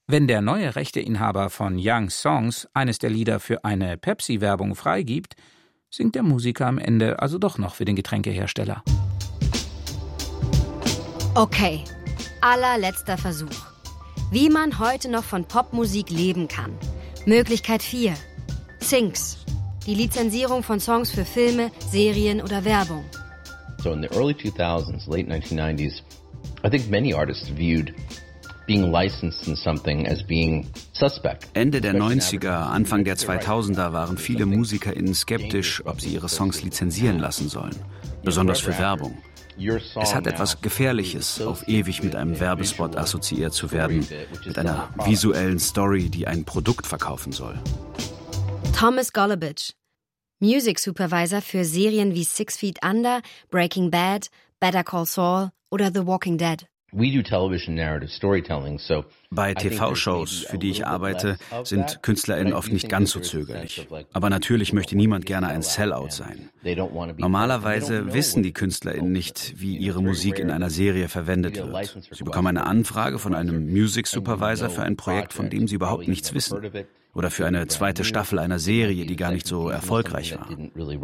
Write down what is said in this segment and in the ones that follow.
Wenn der neue Rechteinhaber von Young Songs eines der Lieder für eine Pepsi-Werbung freigibt, singt der Musiker am Ende also doch noch für den Getränkehersteller. Okay, allerletzter Versuch. Wie man heute noch von Popmusik leben kann. Möglichkeit 4. Syncs. Die Lizenzierung von Songs für Filme, Serien oder Werbung. So in the early 2000s, late 1990s, I think many artists viewed being licensed in something as being suspect. Ende der 90er, Anfang der 2000er waren viele MusikerInnen skeptisch, ob sie ihre Songs lizenzieren lassen sollen. Besonders für Werbung. Es hat etwas Gefährliches, auf ewig mit einem Werbespot assoziiert zu werden, mit einer visuellen Story, die ein Produkt verkaufen soll. Thomas Golubic, Music Supervisor für Serien wie 6 Feet Under, Breaking Bad, Better Call Saul oder The Walking Dead. Bei TV-Shows, für die ich arbeite, sind KünstlerInnen oft nicht ganz so zögerlich. Aber natürlich möchte niemand gerne ein Sellout sein. Normalerweise wissen die KünstlerInnen nicht, wie ihre Musik in einer Serie verwendet wird. Sie bekommen eine Anfrage von einem Music Supervisor für ein Projekt, von dem sie überhaupt nichts wissen. Oder für eine zweite Staffel einer Serie, die gar nicht so erfolgreich war.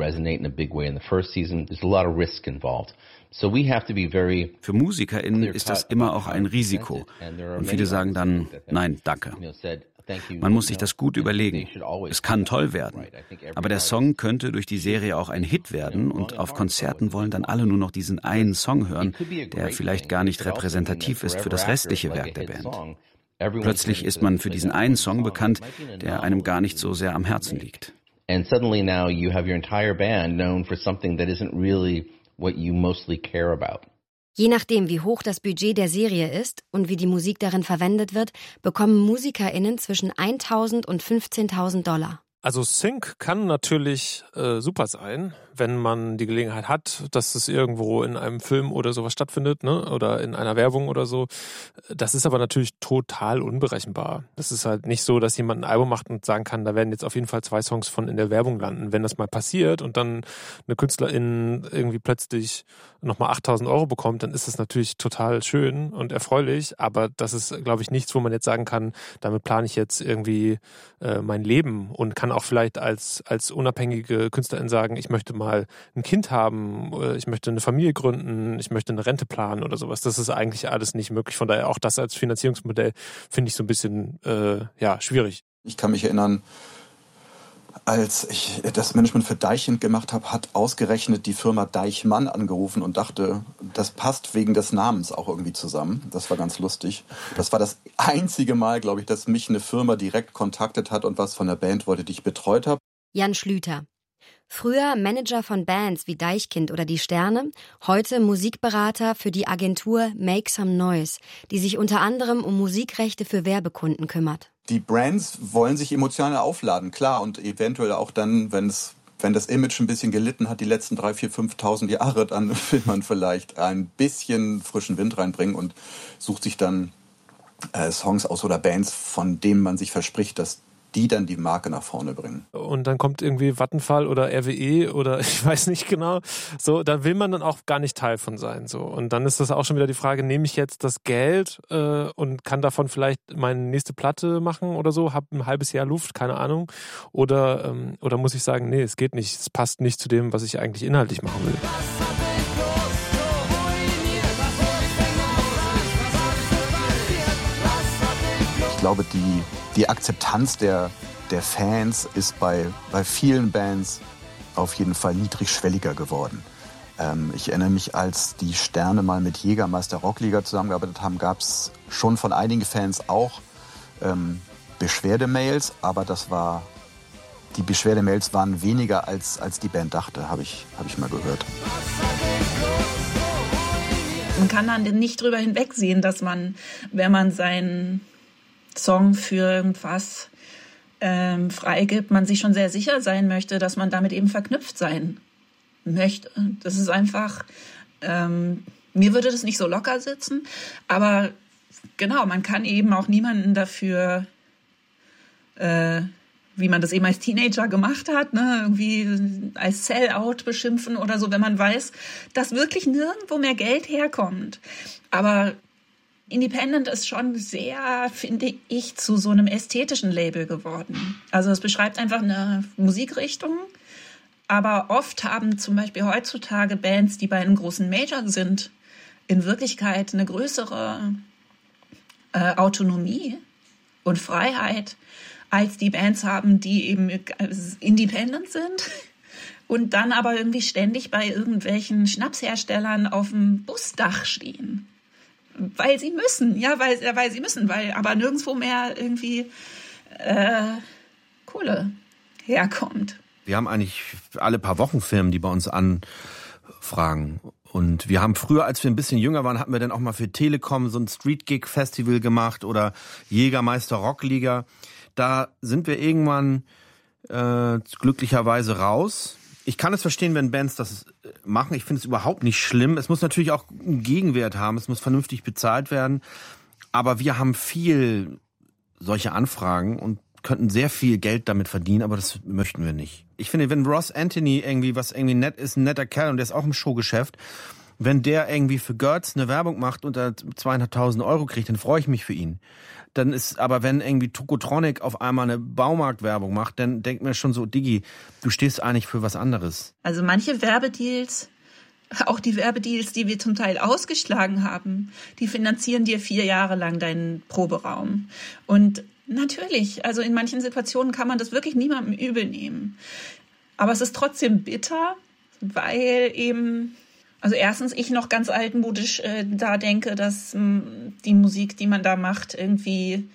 Für MusikerInnen ist das immer auch ein Risiko. Und viele sagen dann, nein, danke. Man muss sich das gut überlegen. Es kann toll werden. Aber der Song könnte durch die Serie auch ein Hit werden und auf Konzerten wollen dann alle nur noch diesen einen Song hören, der vielleicht gar nicht repräsentativ ist für das restliche Werk der Band. Plötzlich ist man für diesen einen Song bekannt, der einem gar nicht so sehr am Herzen liegt. And suddenly now you have your entire band known for something that isn't really what you mostly care about. Je nachdem, wie hoch das Budget der Serie ist und wie die Musik darin verwendet wird, bekommen MusikerInnen zwischen 1.000 und 15.000 $. Also Sync kann natürlich super sein, wenn man die Gelegenheit hat, dass es irgendwo in einem Film oder sowas stattfindet, ne? Oder in einer Werbung oder so. Das ist aber natürlich total unberechenbar. Das ist halt nicht so, dass jemand ein Album macht und sagen kann, da werden jetzt auf jeden Fall 2 Songs von in der Werbung landen. Wenn das mal passiert und dann eine Künstlerin irgendwie plötzlich nochmal 8.000 € bekommt, dann ist das natürlich total schön und erfreulich. Aber das ist, glaube ich, nichts, wo man jetzt sagen kann, damit plane ich jetzt irgendwie mein Leben und kann auch vielleicht als unabhängige Künstlerin sagen, ich möchte mal ein Kind haben, ich möchte eine Familie gründen, ich möchte eine Rente planen oder sowas. Das ist eigentlich alles nicht möglich. Von daher auch das als Finanzierungsmodell finde ich so ein bisschen schwierig. Ich kann mich erinnern, als ich das Management für Deichkind gemacht habe, hat ausgerechnet die Firma Deichmann angerufen und dachte, das passt wegen des Namens auch irgendwie zusammen. Das war ganz lustig. Das war das einzige Mal, glaube ich, dass mich eine Firma direkt kontaktet hat und was von der Band wollte, die ich betreut habe. Jan Schlüter. Früher Manager von Bands wie Deichkind oder Die Sterne, heute Musikberater für die Agentur Make Some Noise, die sich unter anderem um Musikrechte für Werbekunden kümmert. Die Brands wollen sich emotional aufladen, klar, und eventuell auch dann, wenn das Image ein bisschen gelitten hat, die letzten 3, 4, 5.000 Jahre, dann will man vielleicht ein bisschen frischen Wind reinbringen und sucht sich dann Songs aus oder Bands, von denen man sich verspricht, dass die dann die Marke nach vorne bringen. Und dann kommt irgendwie Vattenfall oder RWE oder ich weiß nicht genau. So, da will man dann auch gar nicht Teil von sein. So. Und dann ist das auch schon wieder die Frage, nehme ich jetzt das Geld und kann davon vielleicht meine nächste Platte machen oder so, habe ein halbes Jahr Luft, keine Ahnung. Oder muss ich sagen, nee, es geht nicht, es passt nicht zu dem, was ich eigentlich inhaltlich machen will. Ich glaube, die Akzeptanz der Fans ist bei vielen Bands auf jeden Fall niedrigschwelliger geworden. Ich erinnere mich, als die Sterne mal mit Jägermeister Rockliga zusammengearbeitet haben, gab es schon von einigen Fans auch Beschwerdemails, aber die Beschwerdemails waren weniger als die Band dachte, habe ich mal gehört. Man kann dann nicht drüber hinwegsehen, dass man, wenn man seinen Song für irgendwas freigibt, man sich schon sehr sicher sein möchte, dass man damit eben verknüpft sein möchte. Das ist einfach, mir würde das nicht so locker sitzen, aber genau, man kann eben auch niemanden dafür, wie man das eben als Teenager gemacht hat, ne, irgendwie als Sellout beschimpfen oder so, wenn man weiß, dass wirklich nirgendwo mehr Geld herkommt. Aber Independent ist schon sehr, finde ich, zu so einem ästhetischen Label geworden. Also es beschreibt einfach eine Musikrichtung, aber oft haben zum Beispiel heutzutage Bands, die bei einem großen Major sind, in Wirklichkeit eine größere Autonomie und Freiheit, als die Bands haben, die eben independent sind und dann aber irgendwie ständig bei irgendwelchen Schnapsherstellern auf dem Busdach stehen. Weil sie müssen, weil sie müssen, weil aber nirgendwo mehr irgendwie Kohle herkommt. Wir haben eigentlich alle paar Wochen Firmen, die bei uns anfragen. Und wir haben früher, als wir ein bisschen jünger waren, hatten wir dann auch mal für Telekom so ein Street-Gig-Festival gemacht oder Jägermeister Rockliga. Da sind wir irgendwann glücklicherweise raus. Ich kann es verstehen, wenn Bands das machen. Ich finde es überhaupt nicht schlimm. Es muss natürlich auch einen Gegenwert haben. Es muss vernünftig bezahlt werden. Aber wir haben viel solche Anfragen und könnten sehr viel Geld damit verdienen, aber das möchten wir nicht. Ich finde, wenn Ross Anthony irgendwie nett ist, ein netter Kerl und der ist auch im Showgeschäft, wenn der irgendwie für Gertz eine Werbung macht und da 200.000 Euro kriegt, dann freue ich mich für ihn. Dann ist, aber wenn irgendwie Tokotronic auf einmal eine Baumarktwerbung macht, dann denkt mir schon so, Diggi, du stehst eigentlich für was anderes. Also manche Werbedeals, auch die Werbedeals, die wir zum Teil ausgeschlagen haben, die finanzieren dir 4 Jahre lang deinen Proberaum. Und natürlich, also in manchen Situationen kann man das wirklich niemandem übel nehmen. Aber es ist trotzdem bitter, weil eben, also erstens ich noch ganz altmodisch da denke, dass die Musik, die man da macht, irgendwie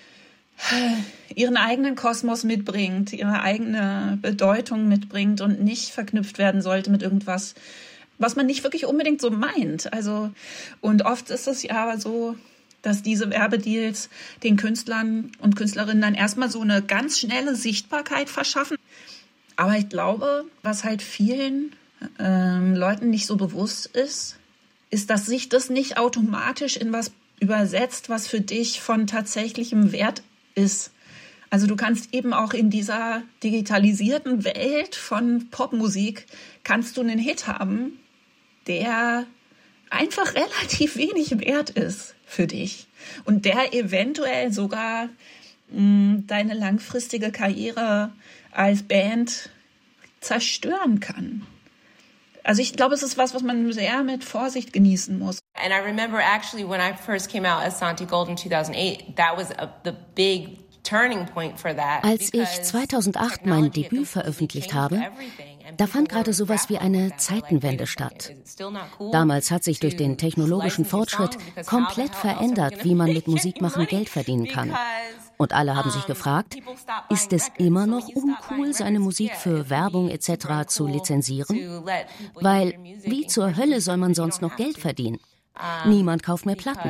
ihren eigenen Kosmos mitbringt, ihre eigene Bedeutung mitbringt und nicht verknüpft werden sollte mit irgendwas, was man nicht wirklich unbedingt so meint. Also, und oft ist es ja aber so, dass diese Werbedeals den Künstlern und Künstlerinnen dann erstmal so eine ganz schnelle Sichtbarkeit verschaffen. Aber ich glaube, was halt vielen Leuten nicht so bewusst ist, dass sich das nicht automatisch in was übersetzt, was für dich von tatsächlichem Wert ist. Also du kannst eben auch in dieser digitalisierten Welt von Popmusik, kannst du einen Hit haben, der einfach relativ wenig wert ist für dich und der eventuell sogar deine langfristige Karriere als Band zerstören kann. Also ich glaube, es ist was man sehr mit Vorsicht genießen muss. And I remember actually when I first came out as Santi Gold in 2008, that was the big turning point for that. Als ich 2008 mein Debüt veröffentlicht habe, da fand gerade sowas wie eine Zeitenwende statt. Damals hat sich durch den technologischen Fortschritt komplett verändert, wie man mit Musikmachen Geld verdienen kann. Und alle haben sich gefragt, ist es immer noch uncool, seine Musik für Werbung etc. zu lizenzieren? Weil, wie zur Hölle soll man sonst noch Geld verdienen? Niemand kauft mehr Platten.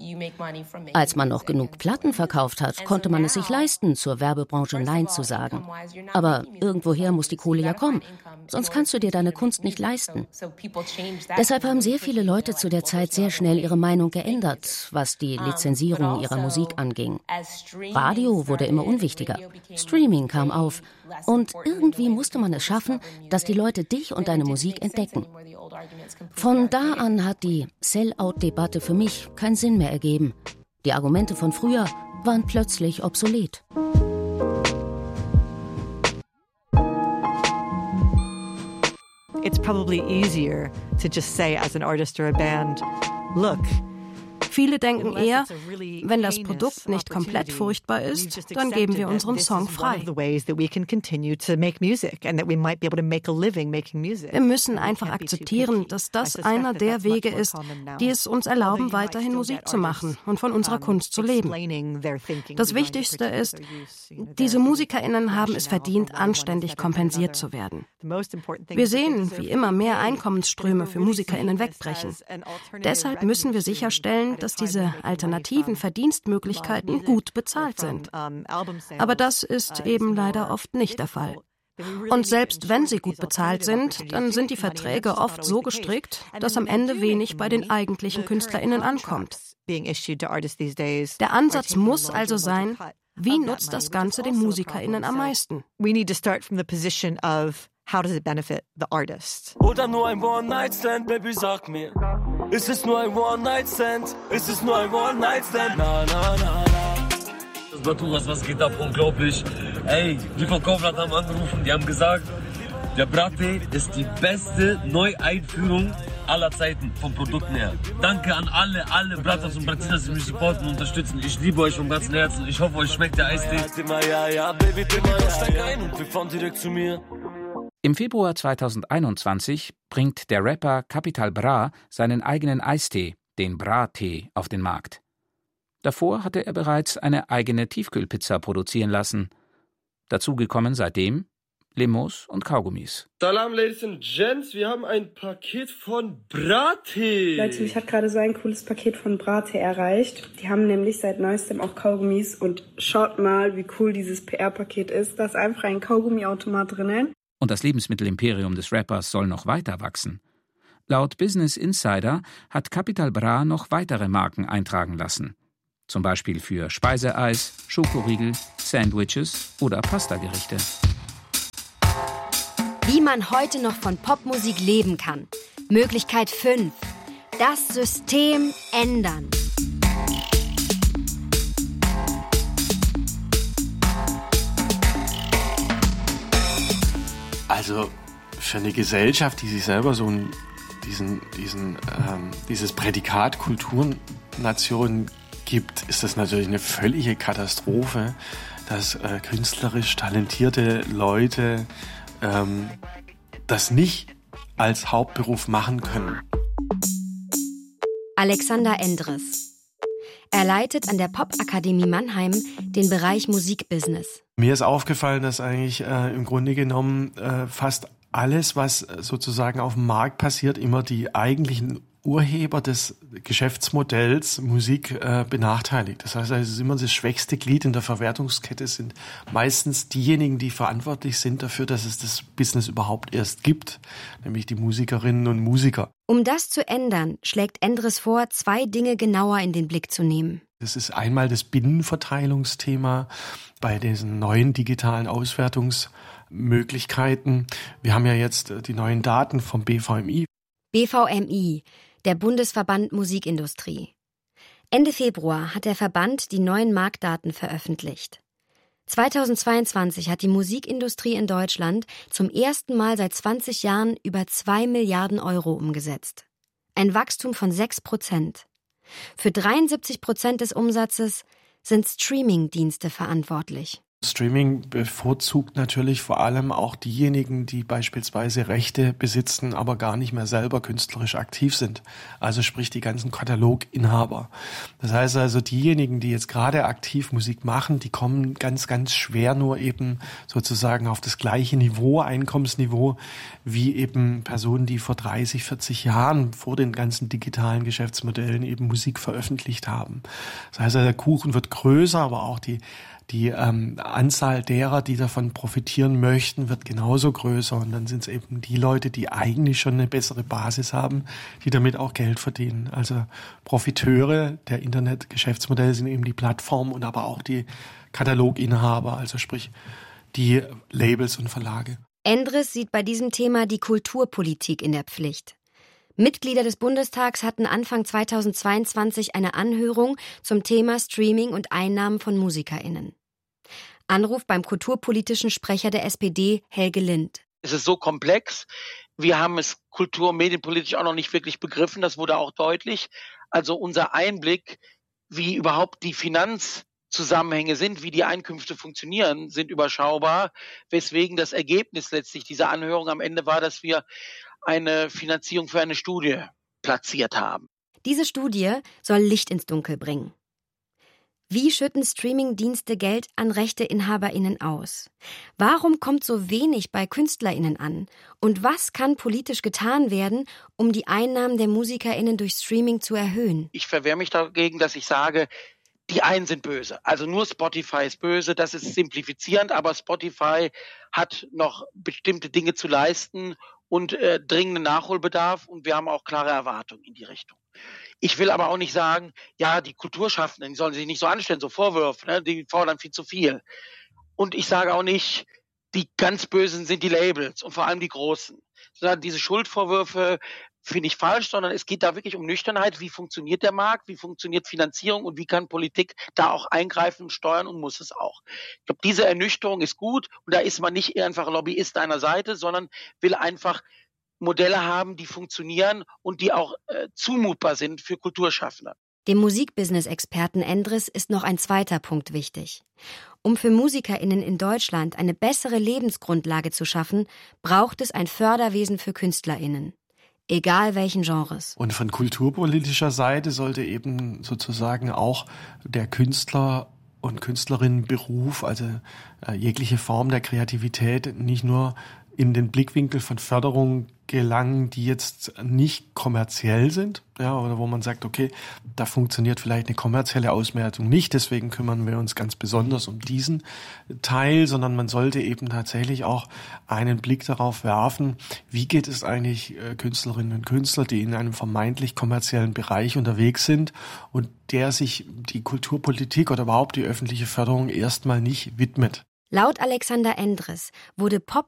Als man noch genug Platten verkauft hat, konnte man es sich leisten, zur Werbebranche Nein zu sagen. Aber irgendwoher muss die Kohle ja kommen, sonst kannst du dir deine Kunst nicht leisten. Deshalb haben sehr viele Leute zu der Zeit sehr schnell ihre Meinung geändert, was die Lizenzierung ihrer Musik anging. Radio wurde immer unwichtiger, Streaming kam auf und irgendwie musste man es schaffen, dass die Leute dich und deine Musik entdecken. Von da an hat die Sell-out-Debatte für mich keinen Sinn mehr ergeben. Die Argumente von früher waren plötzlich obsolet. It's probably easier to just say as an artist or a band, look. Viele denken eher, wenn das Produkt nicht komplett furchtbar ist, dann geben wir unseren Song frei. Wir müssen einfach akzeptieren, dass das einer der Wege ist, die es uns erlauben, weiterhin Musik zu machen und von unserer Kunst zu leben. Das Wichtigste ist, diese MusikerInnen haben es verdient, anständig kompensiert zu werden. Wir sehen, wie immer mehr Einkommensströme für MusikerInnen wegbrechen. Deshalb müssen wir sicherstellen, dass diese alternativen Verdienstmöglichkeiten gut bezahlt sind. Aber das ist eben leider oft nicht der Fall. Und selbst wenn sie gut bezahlt sind, dann sind die Verträge oft so gestrickt, dass am Ende wenig bei den eigentlichen KünstlerInnen ankommt. Der Ansatz muss also sein, wie nutzt das Ganze den MusikerInnen am meisten? We need to start from the position of how does it benefit the artist? Oder nur ein One-Night-Stand, Baby, sag mir. Es ist nur ein One-Night-Stand, es ist nur ein One-Night-Stand. Na, na, na, na. Das Baturas, was geht ab? Unglaublich. Ey, die von Kaufland haben angerufen, die haben gesagt, der Brattee ist die beste Neueinführung aller Zeiten vom Produkten her. Danke an alle Brattas und Bratinas, die mich supporten und unterstützen. Ich liebe euch vom ganzen Herzen. Ich hoffe, euch schmeckt der Eistee. Ja, Baby, steig ein und wir fahren direkt zu mir. Im Februar 2021 bringt der Rapper Capital Bra seinen eigenen Eistee, den Bra-Tee, auf den Markt. Davor hatte er bereits eine eigene Tiefkühlpizza produzieren lassen. Dazugekommen seitdem Limos und Kaugummis. Salam, Ladies and Gents, wir haben ein Paket von Brattee. Leute, mich hat gerade so ein cooles Paket von Brattee erreicht. Die haben nämlich seit neuestem auch Kaugummis und schaut mal, wie cool dieses PR-Paket ist. Da ist einfach ein Kaugummiautomat drinnen. Und das Lebensmittelimperium des Rappers soll noch weiter wachsen. Laut Business Insider hat Capital Bra noch weitere Marken eintragen lassen. Zum Beispiel für Speiseeis, Schokoriegel, Sandwiches oder Pastagerichte. Wie man heute noch von Popmusik leben kann. Möglichkeit 5. Das System ändern. Also für eine Gesellschaft, die sich selber so dieses Prädikat Kulturnation gibt, ist das natürlich eine völlige Katastrophe, dass künstlerisch talentierte Leute das nicht als Hauptberuf machen können. Alexander Endres. Er leitet an der Popakademie Mannheim den Bereich Musikbusiness. Mir ist aufgefallen, dass eigentlich im Grunde genommen fast alles, was sozusagen auf dem Markt passiert, immer die eigentlichen Urheber des Geschäftsmodells Musik benachteiligt. Das heißt, es ist immer das schwächste Glied in der Verwertungskette, sind meistens diejenigen, die verantwortlich sind dafür, dass es das Business überhaupt erst gibt, nämlich die Musikerinnen und Musiker. Um das zu ändern, schlägt Endres vor, 2 Dinge genauer in den Blick zu nehmen. Das ist einmal das Binnenverteilungsthema bei diesen neuen digitalen Auswertungsmöglichkeiten. Wir haben ja jetzt die neuen Daten vom BVMI. BVMI, der Bundesverband Musikindustrie. Ende Februar hat der Verband die neuen Marktdaten veröffentlicht. 2022 hat die Musikindustrie in Deutschland zum ersten Mal seit 20 Jahren über 2 Milliarden Euro umgesetzt. Ein Wachstum von 6%. Für 73% des Umsatzes sind Streaming-Dienste verantwortlich. Streaming bevorzugt natürlich vor allem auch diejenigen, die beispielsweise Rechte besitzen, aber gar nicht mehr selber künstlerisch aktiv sind. Also sprich die ganzen Kataloginhaber. Das heißt also, diejenigen, die jetzt gerade aktiv Musik machen, die kommen ganz, ganz schwer nur eben sozusagen auf das gleiche Niveau, Einkommensniveau, wie eben Personen, die vor 30, 40 Jahren vor den ganzen digitalen Geschäftsmodellen eben Musik veröffentlicht haben. Das heißt also, der Kuchen wird größer, aber auch die Anzahl derer, die davon profitieren möchten, wird genauso größer. Und dann sind es eben die Leute, die eigentlich schon eine bessere Basis haben, die damit auch Geld verdienen. Also Profiteure der Internetgeschäftsmodelle sind eben die Plattformen und aber auch die Kataloginhaber, also sprich die Labels und Verlage. Endres sieht bei diesem Thema die Kulturpolitik in der Pflicht. Mitglieder des Bundestags hatten Anfang 2022 eine Anhörung zum Thema Streaming und Einnahmen von MusikerInnen. Anruf beim kulturpolitischen Sprecher der SPD, Helge Lind. Es ist so komplex. Wir haben es kultur- und medienpolitisch auch noch nicht wirklich begriffen. Das wurde auch deutlich. Also unser Einblick, wie überhaupt die Finanzzusammenhänge sind, wie die Einkünfte funktionieren, sind überschaubar. Weswegen das Ergebnis letztlich dieser Anhörung am Ende war, dass wir eine Finanzierung für eine Studie platziert haben. Diese Studie soll Licht ins Dunkel bringen. Wie schütten Streaming-Dienste Geld an RechteinhaberInnen aus? Warum kommt so wenig bei KünstlerInnen an? Und was kann politisch getan werden, um die Einnahmen der MusikerInnen durch Streaming zu erhöhen? Ich verwehre mich dagegen, dass ich sage, die einen sind böse. Also nur Spotify ist böse, das ist simplifizierend, aber Spotify hat noch bestimmte Dinge zu leisten und dringenden Nachholbedarf und wir haben auch klare Erwartungen in die Richtung. Ich will aber auch nicht sagen, ja, die Kulturschaffenden, die sollen sich nicht so anstellen, so Vorwürfe, ne, die fordern viel zu viel. Und ich sage auch nicht, die ganz Bösen sind die Labels und vor allem die Großen, sondern diese Schuldvorwürfe finde ich falsch, sondern es geht da wirklich um Nüchternheit. Wie funktioniert der Markt? Wie funktioniert Finanzierung? Und wie kann Politik da auch eingreifen und steuern und muss es auch? Ich glaube, diese Ernüchterung ist gut und da ist man nicht einfach Lobbyist einer Seite, sondern will einfach Modelle haben, die funktionieren und die auch zumutbar sind für Kulturschaffende. Dem Musikbusiness-Experten Endres ist noch ein zweiter Punkt wichtig. Um für MusikerInnen in Deutschland eine bessere Lebensgrundlage zu schaffen, braucht es ein Förderwesen für KünstlerInnen. Egal welchen Genres. Und von kulturpolitischer Seite sollte eben sozusagen auch der Künstler und Künstlerinnenberuf, also jegliche Form der Kreativität, nicht nur in den Blickwinkel von Förderung gelangen, die jetzt nicht kommerziell sind, ja, oder wo man sagt, okay, da funktioniert vielleicht eine kommerzielle Auswertung nicht, deswegen kümmern wir uns ganz besonders um diesen Teil, sondern man sollte eben tatsächlich auch einen Blick darauf werfen, wie geht es eigentlich Künstlerinnen und Künstlern, die in einem vermeintlich kommerziellen Bereich unterwegs sind und der sich die Kulturpolitik oder überhaupt die öffentliche Förderung erstmal nicht widmet. Laut Alexander Endres wurde Pop